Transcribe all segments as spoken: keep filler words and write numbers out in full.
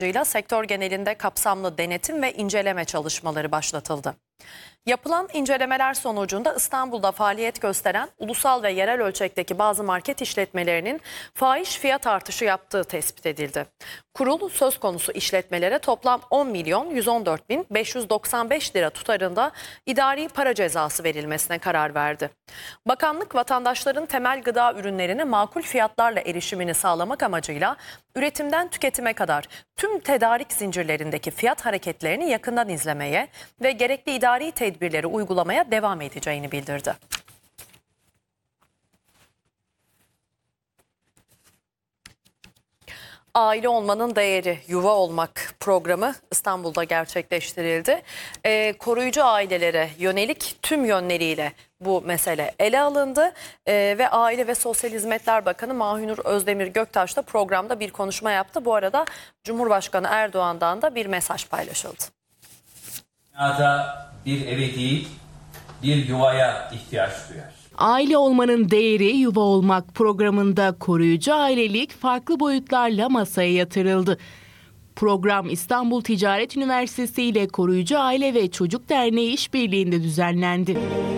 sektör genelinde kapsamlı denetim ve inceleme çalışmaları başlatıldı. Yapılan incelemeler sonucunda İstanbul'da faaliyet gösteren ulusal ve yerel ölçekteki bazı market işletmelerinin fahiş fiyat artışı yaptığı tespit edildi. Kurul söz konusu işletmelere toplam on milyon yüz on dört bin beş yüz doksan beş lira tutarında idari para cezası verilmesine karar verdi. Bakanlık vatandaşların temel gıda ürünlerine makul fiyatlarla erişimini sağlamak amacıyla üretimden tüketime kadar tüm tedarik zincirlerindeki fiyat hareketlerini yakından izlemeye ve gerekli idari tedbirleri uygulamaya devam edeceğini bildirdi. Aile olmanın değeri, yuva olmak programı İstanbul'da gerçekleştirildi. Ee, koruyucu ailelere yönelik tüm yönleriyle bu mesele ele alındı ee, ve Aile ve Sosyal Hizmetler Bakanı Mahinur Özdemir Göktaş da programda bir konuşma yaptı. Bu arada Cumhurbaşkanı Erdoğan'dan da bir mesaj paylaşıldı. Dünyada bir eve değil, bir yuvaya ihtiyaç duyar. Aile olmanın değeri yuva olmak programında koruyucu ailelik farklı boyutlarla masaya yatırıldı. Program İstanbul Ticaret Üniversitesi ile Koruyucu Aile ve Çocuk Derneği işbirliğinde düzenlendi.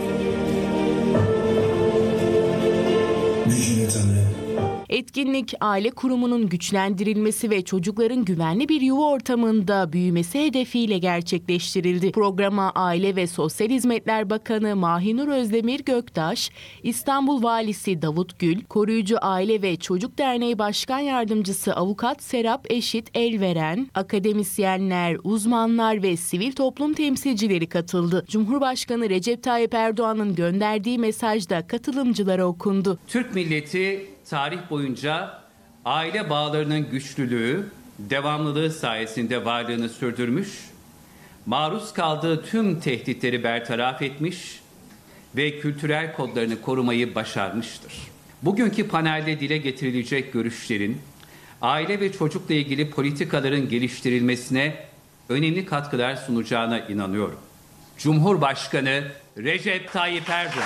Etkinlik, aile kurumunun güçlendirilmesi ve çocukların güvenli bir yuva ortamında büyümesi hedefiyle gerçekleştirildi. Programa Aile ve Sosyal Hizmetler Bakanı Mahinur Özdemir Göktaş, İstanbul Valisi Davut Gül, Koruyucu Aile ve Çocuk Derneği Başkan Yardımcısı Avukat Serap Eşit Elveren, akademisyenler, uzmanlar ve sivil toplum temsilcileri katıldı. Cumhurbaşkanı Recep Tayyip Erdoğan'ın gönderdiği mesajda katılımcılara okundu. Türk milleti tarih boyunca aile bağlarının güçlülüğü, devamlılığı sayesinde varlığını sürdürmüş, maruz kaldığı tüm tehditleri bertaraf etmiş ve kültürel kodlarını korumayı başarmıştır. Bugünkü panelde dile getirilecek görüşlerin, aile ve çocukla ilgili politikaların geliştirilmesine önemli katkılar sunacağına inanıyorum. Cumhurbaşkanı Recep Tayyip Erdoğan.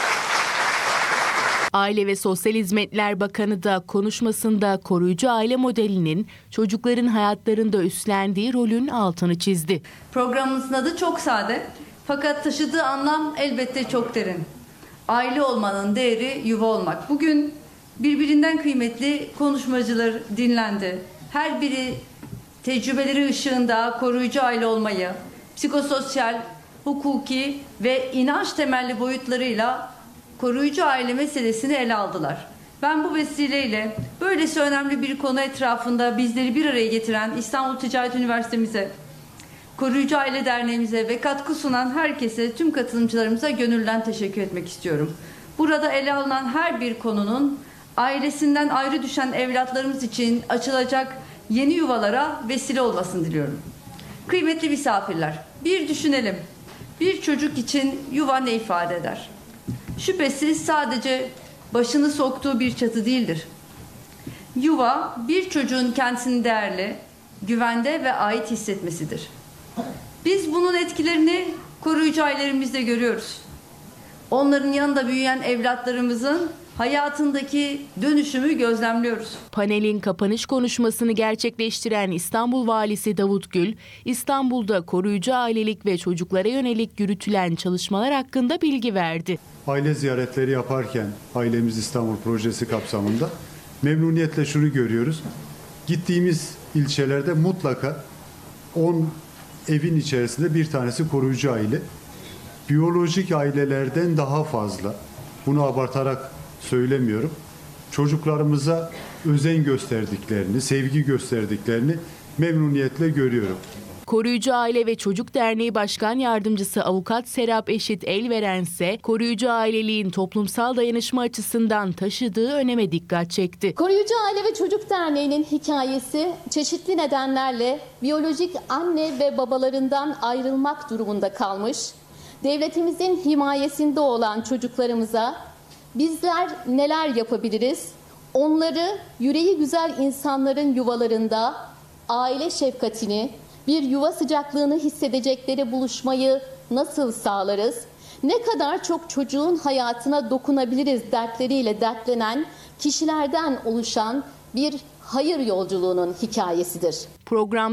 Aile ve Sosyal Hizmetler Bakanı da konuşmasında koruyucu aile modelinin çocukların hayatlarında üstlendiği rolün altını çizdi. Programımızın adı çok sade fakat taşıdığı anlam elbette çok derin. Aile olmanın değeri yuva olmak. Bugün birbirinden kıymetli konuşmacılar dinlendi. Her biri tecrübeleri ışığında koruyucu aile olmayı, psikososyal, hukuki ve inanç temelli boyutlarıyla koruyucu aile meselesini ele aldılar. Ben bu vesileyle böylesi önemli bir konu etrafında bizleri bir araya getiren İstanbul Ticaret Üniversitemize, Koruyucu Aile Derneğimize ve katkı sunan herkese, tüm katılımcılarımıza gönülden teşekkür etmek istiyorum. Burada ele alınan her bir konunun ailesinden ayrı düşen evlatlarımız için açılacak yeni yuvalara vesile olmasını diliyorum. Kıymetli misafirler, bir düşünelim. Bir çocuk için yuva ne ifade eder? Şüphesiz sadece başını soktuğu bir çatı değildir. Yuva, bir çocuğun kendisini değerli, güvende ve ait hissetmesidir. Biz bunun etkilerini koruyucu ailelerimizde görüyoruz. Onların yanında büyüyen evlatlarımızın hayatındaki dönüşümü gözlemliyoruz. Panelin kapanış konuşmasını gerçekleştiren İstanbul Valisi Davut Gül, İstanbul'da koruyucu ailelik ve çocuklara yönelik yürütülen çalışmalar hakkında bilgi verdi. Aile ziyaretleri yaparken Ailemiz İstanbul projesi kapsamında memnuniyetle şunu görüyoruz. Gittiğimiz ilçelerde mutlaka on evin içerisinde bir tanesi koruyucu aile. Biyolojik ailelerden daha fazla. Bunu abartarak söylemiyorum. Çocuklarımıza özen gösterdiklerini, sevgi gösterdiklerini memnuniyetle görüyorum. Koruyucu Aile ve Çocuk Derneği Başkan Yardımcısı Avukat Serap Eşit Elveren ise koruyucu aileliğin toplumsal dayanışma açısından taşıdığı öneme dikkat çekti. Koruyucu Aile ve Çocuk Derneği'nin hikayesi çeşitli nedenlerle biyolojik anne ve babalarından ayrılmak durumunda kalmış, devletimizin himayesinde olan çocuklarımıza bizler neler yapabiliriz? Onları yüreği güzel insanların yuvalarında aile şefkatini, bir yuva sıcaklığını hissedecekleri buluşmayı nasıl sağlarız? Ne kadar çok çocuğun hayatına dokunabiliriz dertleriyle dertlenen kişilerden oluşan bir hayır yolculuğunun hikayesidir. Program